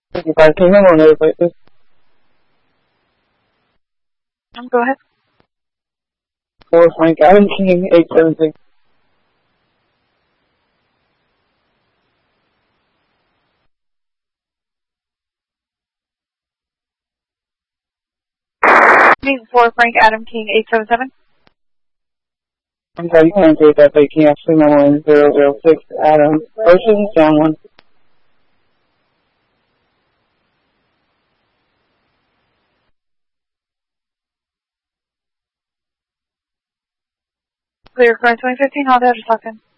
55, can you remember another plate, please? Go ahead. 4 Frank Adam King 876. Meeting 4 Frank Adam King 877. I'm sorry, you can't create that plate. Can you actually number 006 Adam Ocean down 1? Clear car 2015, all the address locked in.